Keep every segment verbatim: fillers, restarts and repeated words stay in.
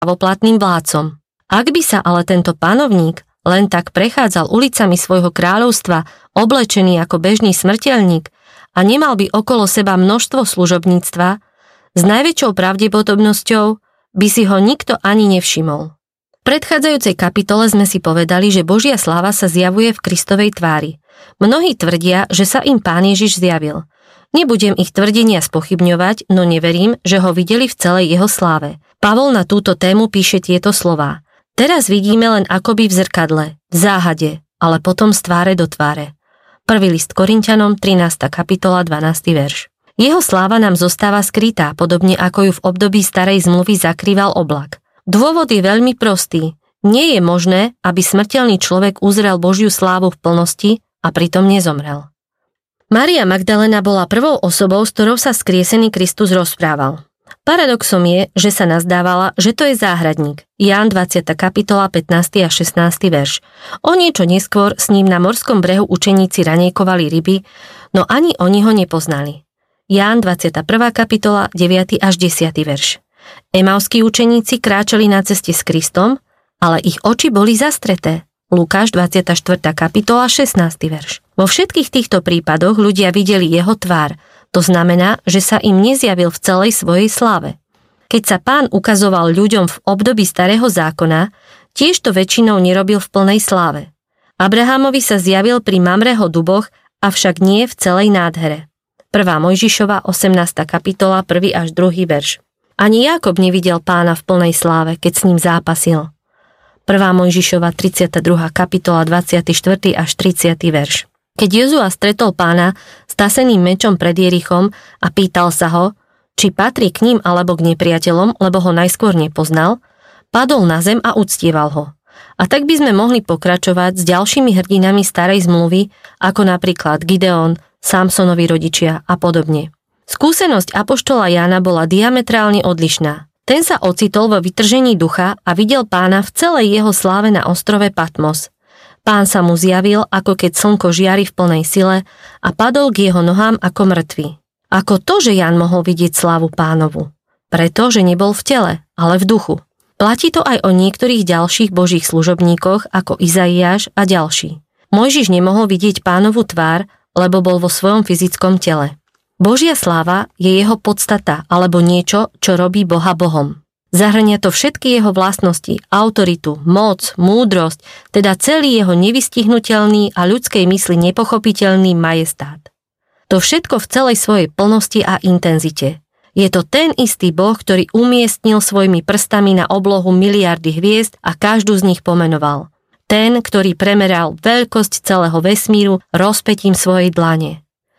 pravoplatným vládcom. Ak by sa ale tento panovník len tak prechádzal ulicami svojho kráľovstva oblečený ako bežný smrteľník a nemal by okolo seba množstvo služobníctva, s najväčšou pravdepodobnosťou by si ho nikto ani nevšimol. V predchádzajúcej kapitole sme si povedali, že Božia sláva sa zjavuje v Kristovej tvári. Mnohí tvrdia, že sa im Pán Ježiš zjavil. Nebudem ich tvrdenia spochybňovať, no neverím, že ho videli v celej jeho sláve. Pavol na túto tému píše tieto slová. Teraz vidíme len akoby v zrkadle, v záhade, ale potom z tváre do tváre. Prvý list Korinťanom, trinásta kapitola, dvanásty verš. Jeho sláva nám zostáva skrytá, podobne ako ju v období starej zmluvy zakrýval oblak. Dôvod je veľmi prostý. Nie je možné, aby smrteľný človek uzrel Božiu slávu v plnosti a pritom nezomrel. Mária Magdalena bola prvou osobou, s ktorou sa skriesený Kristus rozprával. Paradoxom je, že sa nazdávala, že to je záhradník. Ján dvadsiata kapitola, pätnásty a šestnásty verš. O niečo neskôr s ním na morskom brehu učeníci raňajkovali ryby, no ani oni ho nepoznali. Ján dvadsiata prvá kapitola, deviaty až desiaty verš. Emauskí učeníci kráčali na ceste s Kristom, ale ich oči boli zastreté. Lukáš dvadsiata štvrtá kapitola, šestnásty verš. Vo všetkých týchto prípadoch ľudia videli jeho tvár, to znamená, že sa im nezjavil v celej svojej slave. Keď sa Pán ukazoval ľuďom v období starého zákona, tiež to väčšinou nerobil v plnej sláve. Abrahamovi sa zjavil pri Mamreho duboch, avšak nie v celej nádhere. prvá Mojžišova, osemnásta kapitola, prvý až druhý verš. Ani Jákob nevidel Pána v plnej sláve, keď s ním zápasil. prvá Mojžišova, tridsiata druhá kapitola, dvadsiaty štvrtý až tridsiaty verš. Keď Jozua stretol Pána s taseným mečom pred Jerichom a pýtal sa ho, či patrí k ním alebo k nepriateľom, lebo ho najskôr nepoznal, padol na zem a uctieval ho. A tak by sme mohli pokračovať s ďalšími hrdinami starej zmluvy, ako napríklad Gideon, Samsonovi rodičia a podobne. Skúsenosť apoštola Jána bola diametrálne odlišná. Ten sa ocitol vo vytržení ducha a videl Pána v celej jeho sláve na ostrove Patmos. Pán sa mu zjavil, ako keď slnko žiari v plnej sile a padol k jeho nohám ako mŕtvy. Ako to, že Ján mohol vidieť slávu Pánovu? Preto, že nebol v tele, ale v duchu. Platí to aj o niektorých ďalších božích služobníkoch, ako Izaiáš a ďalší. Mojžiš nemohol vidieť Pánovu tvár, lebo bol vo svojom fyzickom tele. Božia sláva je jeho podstata, alebo niečo, čo robí Boha Bohom. Zahrania to všetky jeho vlastnosti, autoritu, moc, múdrosť, teda celý jeho nevystihnutelný a ľudskej mysli nepochopiteľný majestát. To všetko v celej svojej plnosti a intenzite. Je to ten istý Boh, ktorý umiestnil svojimi prstami na oblohu miliardy hviezd a každú z nich pomenoval. Ten, ktorý premeral veľkosť celého vesmíru rozpätím svojej dlane.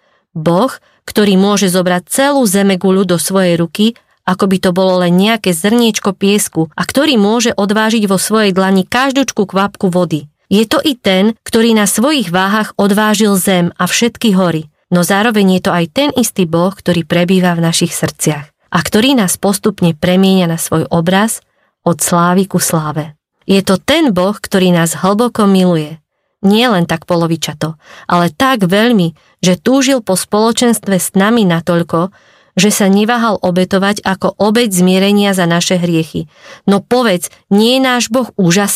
Boh, ktorý môže zobrať celú zemeguľu do svojej ruky, ako by to bolo len nejaké zrniečko piesku, a ktorý môže odvážiť vo svojej dlani každúčku kvapku vody. Je to i ten, ktorý na svojich váhach odvážil zem a všetky hory, no zároveň je to aj ten istý Boh, ktorý prebýva v našich srdciach a ktorý nás postupne premieňa na svoj obraz od slávy ku sláve. Je to ten Boh, ktorý nás hlboko miluje. Nie len tak polovičato, ale tak veľmi, že túžil po spoločenstve s nami natoľko, že sa neváhal obetovať ako obeť zmierenia za naše hriechy. No povedz, nie je náš Boh úžasný?